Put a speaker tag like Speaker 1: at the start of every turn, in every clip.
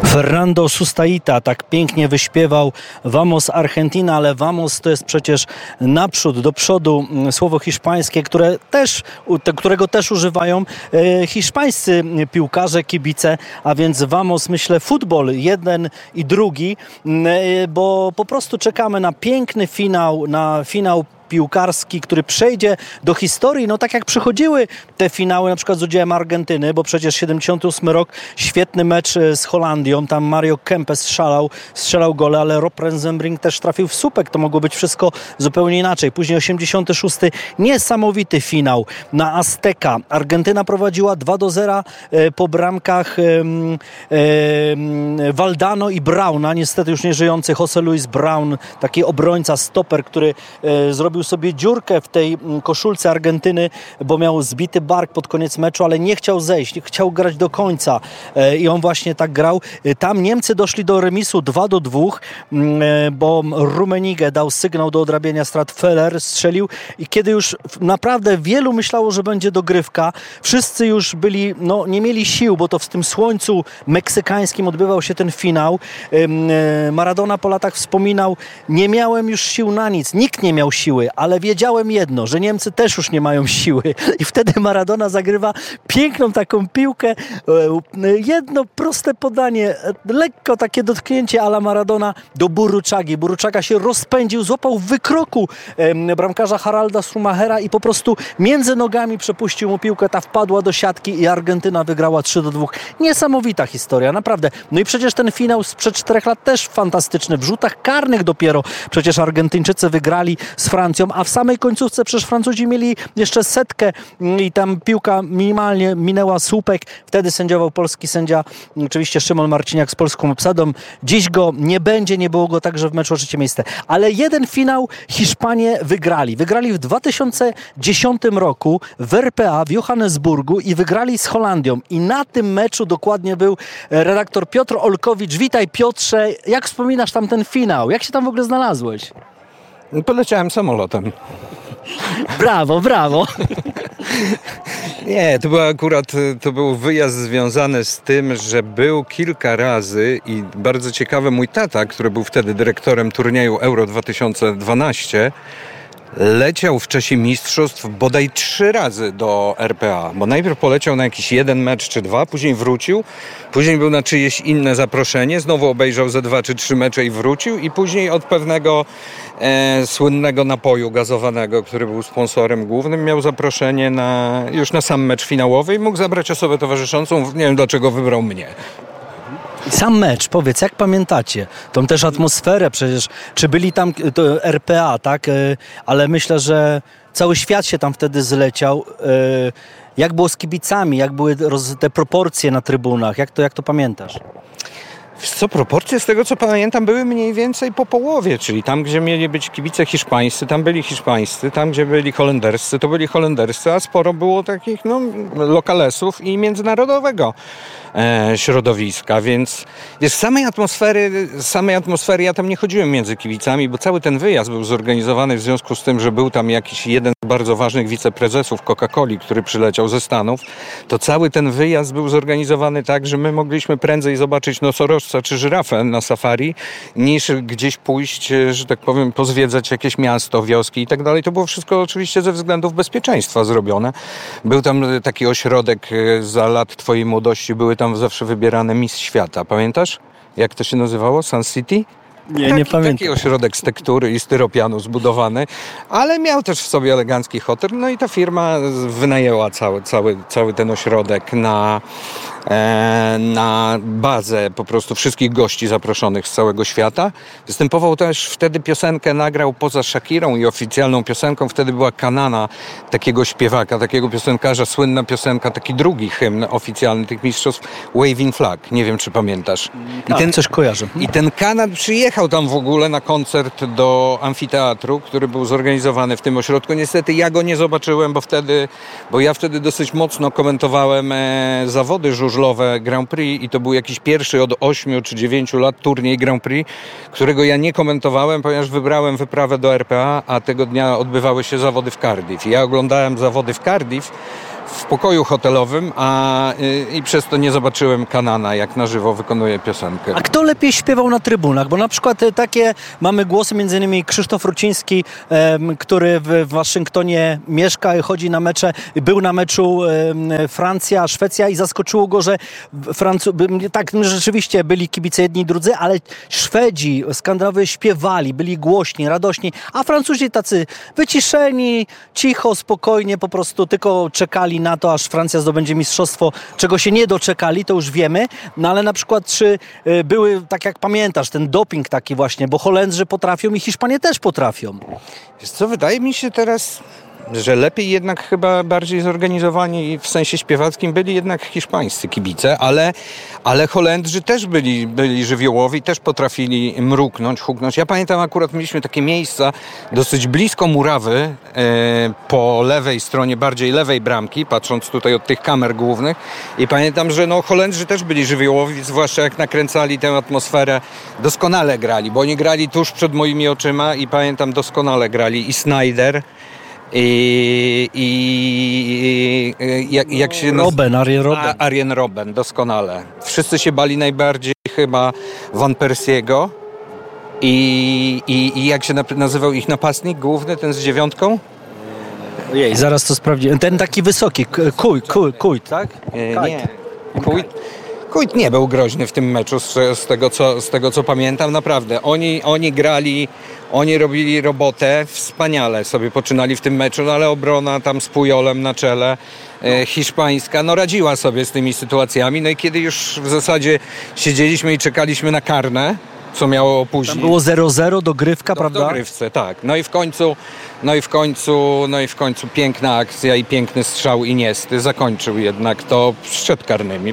Speaker 1: Fernando Sustaita tak pięknie wyśpiewał Vamos Argentina, ale vamos to jest przecież naprzód, do przodu słowo hiszpańskie, którego też używają hiszpańscy piłkarze, kibice, a więc vamos, myślę, futbol jeden i drugi, bo po prostu czekamy na piękny finał piłkarski, który przejdzie do historii, no tak jak przychodziły te finały na przykład z udziałem Argentyny, bo przecież 78 rok, świetny mecz z Holandią, tam Mario Kempes strzelał gole, ale Rob Rensenbrink też trafił w słupek, to mogło być wszystko zupełnie inaczej. Później 86, niesamowity finał na Azteca. Argentyna prowadziła 2-0 po bramkach Valdano i Brauna, niestety już nieżyjący José Luis Brown, taki obrońca, stoper, który zrobił sobie dziurkę w tej koszulce Argentyny, bo miał zbity bark pod koniec meczu, ale nie chciał zejść, chciał grać do końca i on właśnie tak grał. Tam Niemcy doszli do remisu 2-2, bo Rummenigge dał sygnał do odrabiania strat, Feller strzelił i kiedy już naprawdę wielu myślało, że będzie dogrywka, wszyscy już byli, nie mieli sił, bo to w tym słońcu meksykańskim odbywał się ten finał. Maradona po latach wspominał, nie miałem już sił na nic, nikt nie miał siły, ale wiedziałem jedno, że Niemcy też już nie mają siły i wtedy Maradona zagrywa piękną taką piłkę, jedno proste podanie, lekko takie dotknięcie a la Maradona do Buruczagi. Buruczaga się rozpędził, złapał w wykroku bramkarza Haralda Schumachera i po prostu między nogami przepuścił mu piłkę, ta wpadła do siatki i Argentyna wygrała 3-2. Niesamowita historia, naprawdę. No i przecież ten finał sprzed 4 lat też fantastyczny. W rzutach karnych dopiero przecież Argentyńczycy wygrali z Francją, a w samej końcówce przecież Francuzi mieli jeszcze setkę i tam piłka minimalnie minęła słupek. Wtedy sędziował polski sędzia, oczywiście Szymon Marciniak z polską obsadą. Dziś go nie będzie, nie było go także w meczu o trzecie miejsce. Ale jeden finał Hiszpanie wygrali. Wygrali w 2010 roku w RPA w Johannesburgu i wygrali z Holandią. I na tym meczu dokładnie był redaktor Piotr Olkowicz. Witaj, Piotrze. Jak wspominasz tam ten finał? Jak się tam w ogóle znalazłeś?
Speaker 2: Poleciałem samolotem.
Speaker 1: Brawo, brawo.
Speaker 2: Nie, to był wyjazd związany z tym, że był kilka razy i bardzo ciekawe, mój tata, który był wtedy dyrektorem turnieju Euro 2012, leciał w czasie mistrzostw bodaj 3 razy do RPA, bo najpierw poleciał na jakiś jeden mecz czy 2, później wrócił, później był na czyjeś inne zaproszenie, znowu obejrzał ze 2 czy 3 mecze i wrócił i później od pewnego słynnego napoju gazowanego, który był sponsorem głównym, miał zaproszenie już na sam mecz finałowy i mógł zabrać osobę towarzyszącą, nie wiem dlaczego wybrał mnie.
Speaker 1: Sam mecz, powiedz, jak pamiętacie? Tą też atmosferę przecież, czy byli tam, to RPA, tak? Ale myślę, że cały świat się tam wtedy zleciał. Jak było z kibicami? Jak były te proporcje na trybunach? Jak to pamiętasz?
Speaker 2: Proporcje z tego co pamiętam były mniej więcej po połowie, czyli tam gdzie mieli być kibice hiszpańscy, tam byli hiszpańscy, tam gdzie byli holenderscy, to byli holenderscy, a sporo było takich lokalesów i międzynarodowego środowiska, więc z samej atmosfery ja tam nie chodziłem między kibicami, bo cały ten wyjazd był zorganizowany w związku z tym, że był tam jakiś jeden z bardzo ważnych wiceprezesów Coca-Coli, który przyleciał ze Stanów, to cały ten wyjazd był zorganizowany tak, że my mogliśmy prędzej zobaczyć nosorożca czy żyrafę na safari, niż gdzieś pójść, że tak powiem, pozwiedzać jakieś miasto, wioski i tak dalej. To było wszystko oczywiście ze względów bezpieczeństwa zrobione. Był tam taki ośrodek za lat twojej młodości, były tam zawsze wybierane Miss Świata. Pamiętasz? Jak to się nazywało? Sun City?
Speaker 1: Nie pamiętam.
Speaker 2: Taki ośrodek z tektury i styropianu zbudowany, ale miał też w sobie elegancki hotel. No i ta firma wynajęła cały ten ośrodek na bazę po prostu wszystkich gości zaproszonych z całego świata. Występował też wtedy, piosenkę nagrał poza Shakirą i oficjalną piosenką. Wtedy była Kanana, takiego śpiewaka, takiego piosenkarza, słynna piosenka, taki drugi hymn oficjalny tych mistrzostw, Waving Flag. Nie wiem, czy pamiętasz.
Speaker 1: Coś kojarzę.
Speaker 2: I ten Kanan przyjechał tam w ogóle na koncert do amfiteatru, który był zorganizowany w tym ośrodku. Niestety ja go nie zobaczyłem, bo ja wtedy dosyć mocno komentowałem zawody żużlowe Grand Prix i to był jakiś pierwszy od 8 czy 9 lat turniej Grand Prix, którego ja nie komentowałem, ponieważ wybrałem wyprawę do RPA, a tego dnia odbywały się zawody w Cardiff. Ja oglądałem zawody w Cardiff w pokoju hotelowym, i przez to nie zobaczyłem Kanana, jak na żywo wykonuje piosenkę.
Speaker 1: A kto lepiej śpiewał na trybunach? Bo na przykład takie mamy głosy, między innymi Krzysztof Ruciński, który w Waszyngtonie mieszka i chodzi na mecze, był na meczu Francja-Szwecja i zaskoczyło go, że tak rzeczywiście byli kibice jedni i drudzy, ale Szwedzi, Skandynawowie śpiewali, byli głośni, radośni, a Francuzi tacy wyciszeni, cicho, spokojnie, po prostu tylko czekali na to, aż Francja zdobędzie mistrzostwo, czego się nie doczekali, to już wiemy, no ale na przykład czy były, tak jak pamiętasz, ten doping taki właśnie, bo Holendrzy potrafią i Hiszpanie też potrafią.
Speaker 2: Wiesz co, wydaje mi się teraz, że lepiej jednak chyba bardziej zorganizowani w sensie śpiewackim byli jednak hiszpańscy kibice, ale Holendrzy też byli żywiołowi, też potrafili mruknąć, huknąć. Ja pamiętam, akurat mieliśmy takie miejsca dosyć blisko murawy, po lewej stronie, bardziej lewej bramki, patrząc tutaj od tych kamer głównych, i pamiętam, że Holendrzy też byli żywiołowi, zwłaszcza jak nakręcali tę atmosferę, doskonale grali, bo oni grali tuż przed moimi oczyma i pamiętam, doskonale grali i Sneijder, jak się Arjen Robben, doskonale. Wszyscy się bali najbardziej chyba Van Persiego i jak się nazywał ich napastnik główny, ten z 9?
Speaker 1: Ojej, zaraz to sprawdzimy. Ten taki wysoki, Kujt, tak?
Speaker 2: Nie. Kujt nie był groźny w tym meczu, z tego co pamiętam, naprawdę. Oni grali, oni robili robotę, wspaniale sobie poczynali w tym meczu, no ale obrona tam z Pujolem na czele, hiszpańska, radziła sobie z tymi sytuacjami, no i kiedy już w zasadzie siedzieliśmy i czekaliśmy na karne, co miało opóźnić.
Speaker 1: Tam było 0-0, dogrywka, prawda?
Speaker 2: Dogrywce, tak. No i w końcu piękna akcja i piękny strzał Iniesty zakończył jednak to przed karnymi.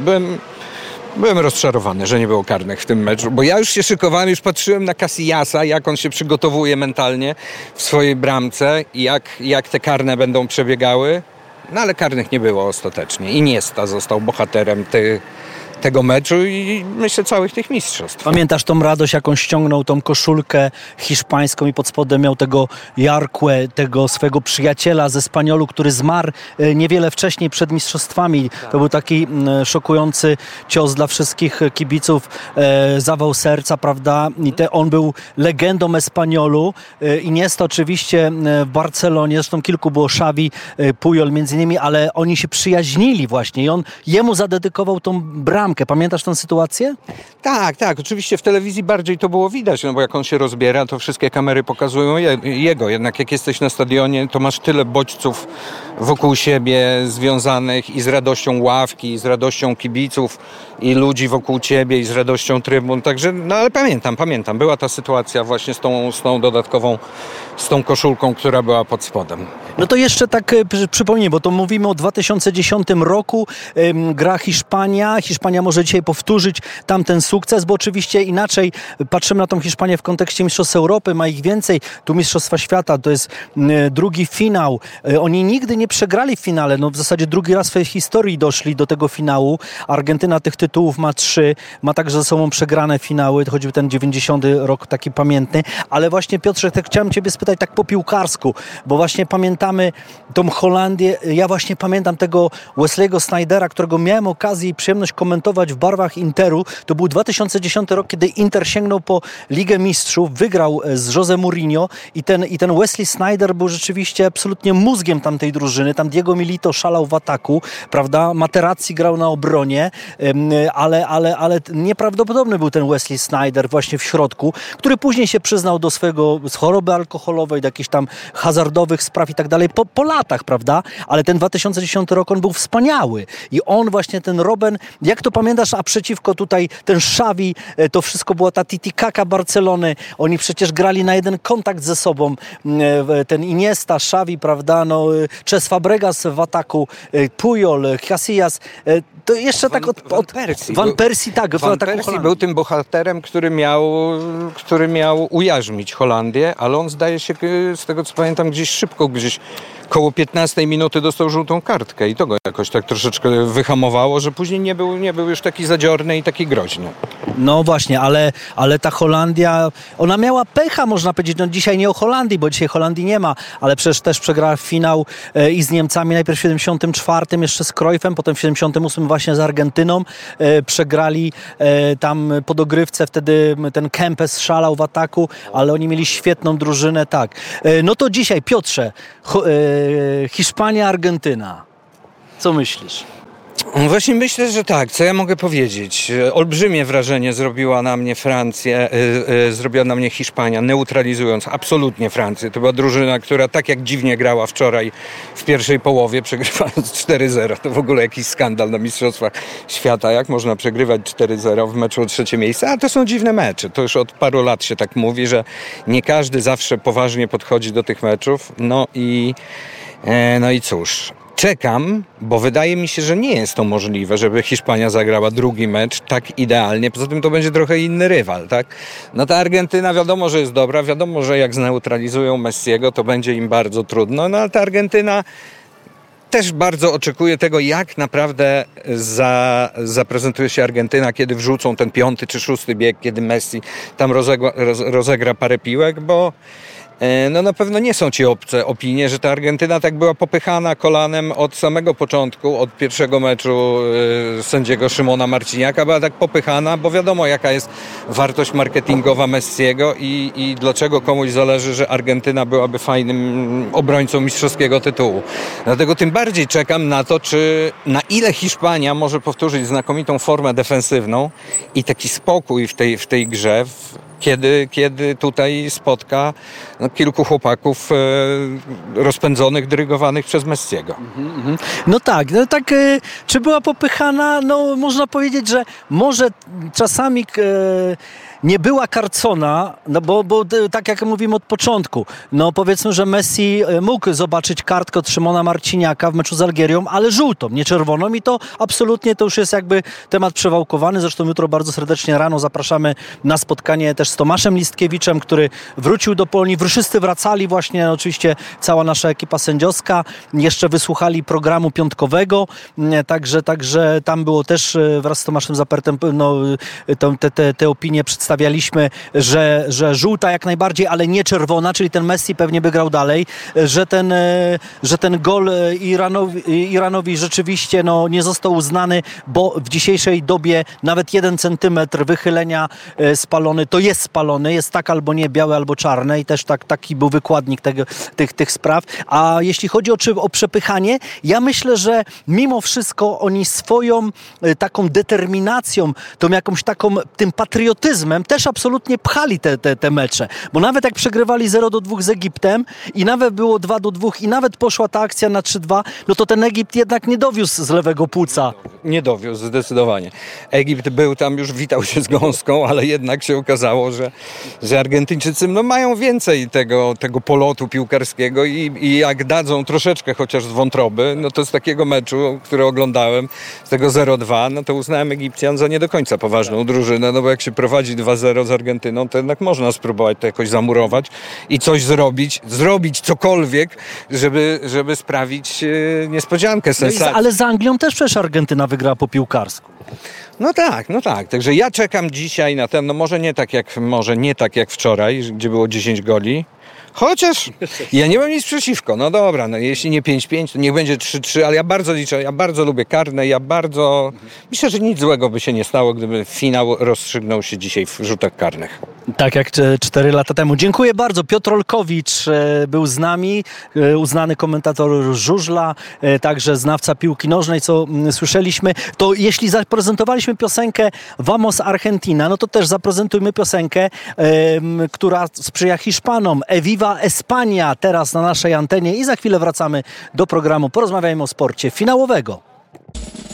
Speaker 2: Byłem rozczarowany, że nie było karnych w tym meczu, bo ja już się szykowałem, już patrzyłem na Casillasa, jak on się przygotowuje mentalnie w swojej bramce i jak te karne będą przebiegały, no ale karnych nie było ostatecznie. Iniesta został bohaterem tego meczu i myślę całych tych mistrzostw.
Speaker 1: Pamiętasz tą radość, jaką ściągnął tą koszulkę hiszpańską i pod spodem miał tego Jarque, tego swego przyjaciela ze Spaniolu, który zmarł niewiele wcześniej przed mistrzostwami. To był taki szokujący cios dla wszystkich kibiców, zawał serca, prawda? I on był legendą Espaniolu. Iniesta oczywiście w Barcelonie, zresztą kilku było, Xavi, Pujol między innymi, ale oni się przyjaźnili właśnie i on jemu zadedykował tą bramkę. Pamiętasz tę sytuację?
Speaker 2: Tak, oczywiście w telewizji bardziej to było widać, bo jak on się rozbiera, to wszystkie kamery pokazują jego. Jednak jak jesteś na stadionie, to masz tyle bodźców wokół siebie związanych i z radością ławki, i z radością kibiców, i ludzi wokół ciebie, i z radością trybun. Także, ale pamiętam. Była ta sytuacja właśnie z tą dodatkową, z tą koszulką, która była pod spodem.
Speaker 1: No to jeszcze tak przypomnij, bo to mówimy o 2010 roku, gra Hiszpania może dzisiaj powtórzyć tamten sukces, bo oczywiście inaczej patrzymy na tą Hiszpanię w kontekście Mistrzostw Europy, ma ich więcej, tu Mistrzostwa Świata, to jest drugi finał. Oni nigdy nie przegrali w finale, w zasadzie drugi raz w swojej historii doszli do tego finału. Argentyna tych tytułów ma 3, ma także ze sobą przegrane finały, choćby ten 90 rok taki pamiętny, ale właśnie Piotrze, tak chciałem ciebie spytać tak po piłkarsku, bo właśnie pamiętamy tą Holandię, ja właśnie pamiętam tego Wesley'ego Snejdera, którego miałem okazję i przyjemność komentować w barwach Interu. To był 2010 rok, kiedy Inter sięgnął po Ligę Mistrzów, wygrał z Jose Mourinho i ten Wesley Sneijder był rzeczywiście absolutnie mózgiem tamtej drużyny. Tam Diego Milito szalał w ataku, prawda? Materazzi grał na obronie, ale nieprawdopodobny był ten Wesley Sneijder właśnie w środku, który później się przyznał do swojego choroby alkoholowej, do jakichś tam hazardowych spraw i tak dalej, po latach, prawda? Ale ten 2010 rok on był wspaniały i on właśnie, ten Robben, jak to pamiętasz, a przeciwko tutaj ten Xavi, to wszystko była ta tiki-taka Barcelony, oni przecież grali na jeden kontakt ze sobą, ten Iniesta, Xavi, prawda, Cesc Fabregas w ataku, Pujol, Casillas, to jeszcze tak od Van Persie, tak.
Speaker 2: Van Persie był tym bohaterem, który miał ujarzmić Holandię, ale on zdaje się, z tego co pamiętam, gdzieś koło 15 minuty dostał żółtą kartkę i to go jakoś tak troszeczkę wyhamowało, że później nie był już taki zadziorny i taki groźny.
Speaker 1: No właśnie, ale ta Holandia, ona miała pecha, można powiedzieć, no dzisiaj nie o Holandii, bo dzisiaj Holandii nie ma, ale przecież też przegrała finał i z Niemcami, najpierw w 74 jeszcze z Cruyffem, potem w 78 właśnie z Argentyną. Przegrali tam po dogrywce, wtedy ten Kempes szalał w ataku, ale oni mieli świetną drużynę, tak. No to dzisiaj, Piotrze, Hiszpania, Argentyna. Co myślisz?
Speaker 2: Właśnie myślę, że tak. Co ja mogę powiedzieć? Olbrzymie wrażenie zrobiła na mnie zrobiła na mnie Hiszpania, neutralizując absolutnie Francję. To była drużyna, która tak jak dziwnie grała wczoraj w pierwszej połowie, przegrywając 4-0. To w ogóle jakiś skandal na Mistrzostwach Świata. Jak można przegrywać 4-0 w meczu o trzecie miejsce? A to są dziwne mecze. To już od paru lat się tak mówi, że nie każdy zawsze poważnie podchodzi do tych meczów. No i cóż... Czekam, bo wydaje mi się, że nie jest to możliwe, żeby Hiszpania zagrała drugi mecz tak idealnie. Poza tym to będzie trochę inny rywal, tak? No ta Argentyna wiadomo, że jest dobra, wiadomo, że jak zneutralizują Messiego, to będzie im bardzo trudno. No ale ta Argentyna też bardzo oczekuje tego, jak naprawdę zaprezentuje się Argentyna, kiedy wrzucą ten 5. czy 6. bieg, kiedy Messi tam rozegra parę piłek, bo no na pewno nie są ci obce opinie, że ta Argentyna tak była popychana kolanem od samego początku, od pierwszego meczu sędziego Szymona Marciniaka, była tak popychana, bo wiadomo jaka jest wartość marketingowa Messiego i dlaczego komuś zależy, że Argentyna byłaby fajnym obrońcą mistrzowskiego tytułu. Dlatego tym bardziej czekam na to, na ile Hiszpania może powtórzyć znakomitą formę defensywną i taki spokój w tej grze, kiedy tutaj spotka kilku chłopaków rozpędzonych, dyrygowanych przez Messiego.
Speaker 1: No tak, czy była popychana? No można powiedzieć, że może czasami nie była karcona, no bo tak jak mówimy od początku, no powiedzmy, że Messi mógł zobaczyć kartkę od Szymona Marciniaka w meczu z Algierią, ale żółtą, nie czerwoną i to absolutnie to już jest jakby temat przewałkowany. Zresztą jutro bardzo serdecznie rano zapraszamy na spotkanie też z Tomaszem Listkiewiczem, który wrócił do Polonii. Wszyscy wracali właśnie, oczywiście cała nasza ekipa sędziowska. Jeszcze wysłuchali programu piątkowego, także tam było też wraz z Tomaszem Zapertem te opinie przedstawialiśmy, że żółta jak najbardziej, ale nie czerwona, czyli ten Messi pewnie by grał dalej, że ten gol Iranowi rzeczywiście nie został uznany, bo w dzisiejszej dobie nawet 1 centymetr wychylenia spalony, to jest spalony, jest tak albo nie, białe albo czarne i też taki był wykładnik tych spraw. A jeśli chodzi o przepychanie, ja myślę, że mimo wszystko oni swoją taką determinacją, tą jakąś tym patriotyzmem też absolutnie pchali te mecze. Bo nawet jak przegrywali 0-2 z Egiptem i nawet było 2-2 i nawet poszła ta akcja na 3-2, no to ten Egipt jednak nie dowiózł z lewego płuca.
Speaker 2: Nie dowiózł, zdecydowanie. Egipt był tam, już witał się z gąską, ale jednak się okazało, że Argentyńczycy mają więcej tego polotu piłkarskiego i jak dadzą troszeczkę chociaż z wątroby, no to z takiego meczu, który oglądałem, z tego 0-2, no to uznałem Egipcjan za nie do końca poważną drużynę, no bo jak się prowadzi 2-0 z Argentyną, to jednak można spróbować to jakoś zamurować i coś zrobić cokolwiek, żeby sprawić niespodziankę, sensację.
Speaker 1: Ale z Anglią też przecież Argentyna wygrała po piłkarsku.
Speaker 2: No tak. Także ja czekam dzisiaj na ten, może nie tak jak wczoraj, gdzie było 10 goli. Chociaż ja nie mam nic przeciwko. No dobra, jeśli nie 5-5, to niech będzie 3-3, ale ja bardzo liczę, ja bardzo lubię karne, myślę, że nic złego by się nie stało, gdyby finał rozstrzygnął się dzisiaj w rzutach karnych.
Speaker 1: Tak jak 4 lata temu. Dziękuję bardzo. Piotr Olkowicz był z nami, uznany komentator żużla, także znawca piłki nożnej, co słyszeliśmy. To jeśli zaprezentowaliśmy piosenkę Vamos Argentina, no to też zaprezentujmy piosenkę, która sprzyja Hiszpanom. Viva España teraz na naszej antenie i za chwilę wracamy do programu Porozmawiajmy o sporcie finałowego.